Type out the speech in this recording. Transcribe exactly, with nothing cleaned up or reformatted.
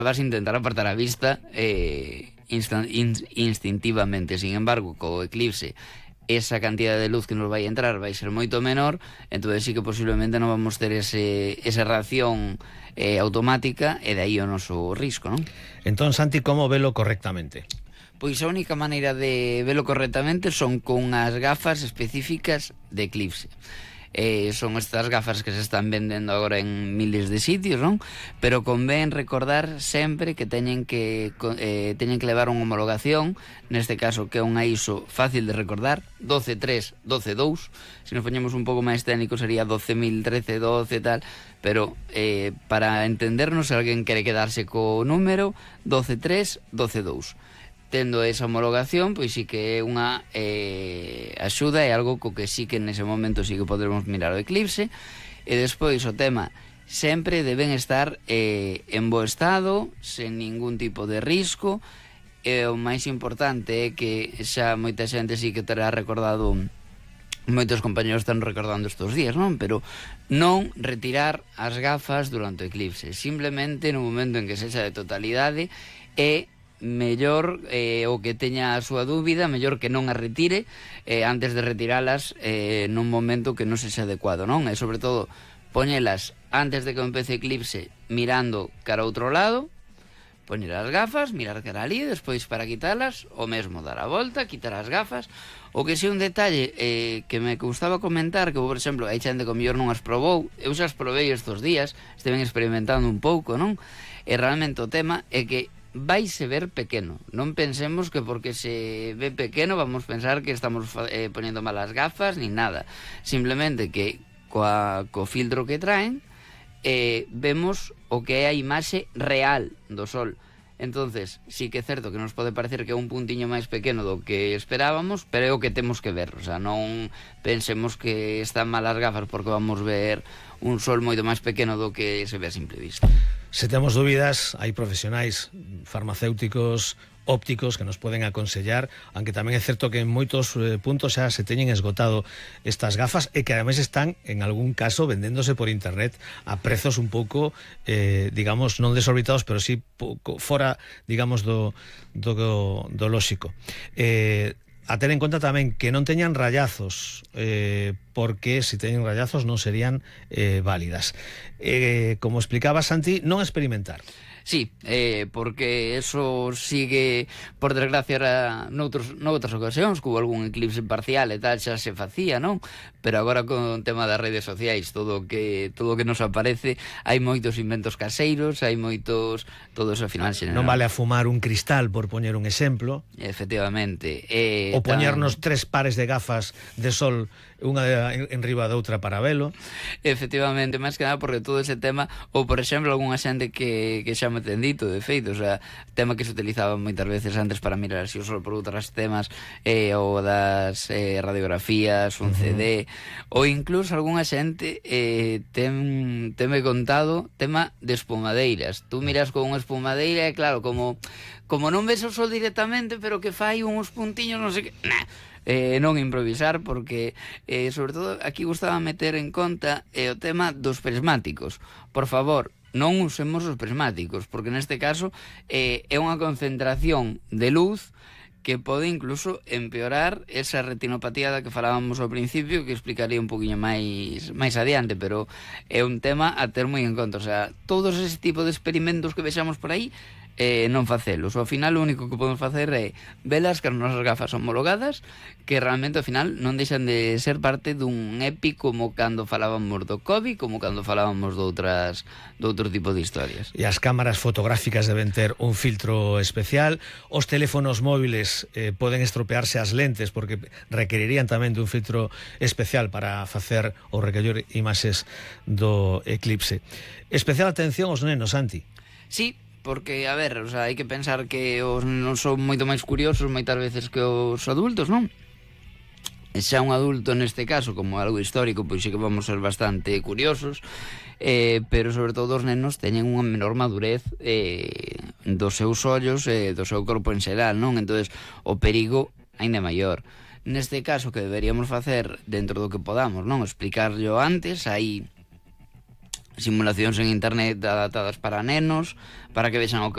vas a intentar apartar a vista eh, instan, in, instintivamente. Sin embargo, co eclipse, esa cantidad de luz que nos vai entrar vai ser moito menor, entonces sí que posiblemente non vamos ter ese, esa reacción eh, automática, e de aí o noso risco, non? Entón, Santi, como velo correctamente? Pois a única maneira de velo correctamente son con as gafas específicas de eclipse. Eh, son estas gafas que se están vendendo agora en miles de sitios, non? Pero convén recordar sempre que teñen que eh, teñen que levar unha homologación, neste caso que é unha I S O fácil de recordar, doce tres, doce dous. Se nos poñemos un pouco máis técnico sería doce mil trece, doce tal, pero eh, para entendernos, se alguén quere quedarse co número doce tres, doce dous. Tendo esa homologación, pois sí que é unha eh, axuda, é algo co que sí que nese momento sí que podremos mirar o eclipse. E despois o tema, sempre deben estar eh, en bo estado, sen ningún tipo de risco, e o máis importante é que xa moita xente sí que terá recordado, moitos compañeros están recordando estes días, non? Pero non retirar as gafas durante o eclipse, simplemente no momento en que sexa de totalidade, e mellor eh, o que teña a súa dúbida, mellor que non a retire eh, antes de retiralas eh, nun momento que non sexa adecuado, non? E sobre todo, poñelas antes de que empece eclipse mirando cara a outro lado, poñer as gafas, mirar cara ali, despois para quitalas, o mesmo dar a volta, quitar as gafas. O que si un detalle eh, que me gustaba comentar, que por exemplo, hai xente que o mellor non as probou, eu xa as probei estes días, esteven experimentando un pouco, non? E realmente o tema é que vaise ver pequeno. Non pensemos que porque se ve pequeno vamos pensar que estamos eh, poniendo malas gafas ni nada. Simplemente que coa, co filtro que traen eh, vemos o que é a imaxe real do Sol. Entonces, sí que é certo que nos pode parecer que é un puntiño máis pequeno do que esperábamos, pero é o que temos que ver. O sea, non pensemos que están malas gafas porque vamos ver un Sol moito máis pequeno do que se ve a simple vista. Se temos dúbidas, hai profesionais farmacéuticos, ópticos que nos poden aconsellar, aunque tamén é certo que en moitos eh, puntos xa se teñen esgotado estas gafas e que ademais están, en algún caso, vendéndose por internet a prezos un pouco, eh, digamos, non desorbitados, pero sí pouco fora, digamos, do, do, do lóxico. Eh, a ter en conta tamén que non teñan rayazos, eh, porque se teñen rayazos non serían eh, válidas. Eh, como explicaba Santi, non experimentar. Sí, eh, porque eso sigue, por desgracia, era noutros, noutras ocasións, que hubo algún eclipse parcial e tal, xa se facía, non? Pero agora con o tema das redes sociais, todo que todo o que nos aparece, hai moitos inventos caseiros, hai moitos, todo eso ao final xenera. Non vale a fumar un cristal, por poñer un exemplo. Efectivamente. Eh, o poñernos tan... tres pares de gafas de sol, unha en, en riba de outra para velo. Efectivamente, máis que nada porque todo ese tema, ou por exemplo, algunha xente que, que xa me ten dito, de feito, o sea, tema que se utilizaba moitas veces antes para mirar así o sol por outras temas, eh, ou das eh, radiografías, un uh -huh. C D, ou incluso algunha xente eh, ten, teme contado tema de espumadeiras. Tú miras con unha espumadeira e claro, como, como non ves o sol directamente, pero que fai uns puntiños, non sei que... Nah. Eh, non improvisar, porque eh, sobre todo aquí gustaba meter en conta eh, o tema dos prismáticos. Por favor, non usemos os prismáticos, porque neste caso eh, é unha concentración de luz que pode incluso empeorar esa retinopatía da que falábamos ao principio, que explicaría un poquinho máis máis adiante, pero é un tema a ter moi en conta. O sea, todos ese tipo de experimentos que vexamos por aí, eh, non facelos. Ao final o único que podemos facer é velas que as nosas gafas son homologadas, que realmente ao final non deixan de ser parte dun EPI, como cando falábamos do COVID, como cando falábamos de outras de outro tipo de historias. E as cámaras fotográficas deben ter un filtro especial. Os teléfonos móviles eh, poden estropearse as lentes, porque requerirían tamén dun filtro especial para facer ou recoller imaxes do eclipse. Especial atención aos nenos, Santi. Sí, porque, a ver, o sea, hai que pensar que os non son moito máis curiosos moitas veces que os adultos, non? E xa un adulto neste caso, como algo histórico, pois sí que vamos ser bastante curiosos, eh, pero sobre todo os nenos teñen unha menor madurez eh, dos seus ollos e eh, do seu corpo en xeral, non? Entonces o perigo aínda é maior. Neste caso, que deberíamos facer dentro do que podamos, non? Explicarlo antes, hai simulacións en internet adaptadas para nenos, para que vexan o que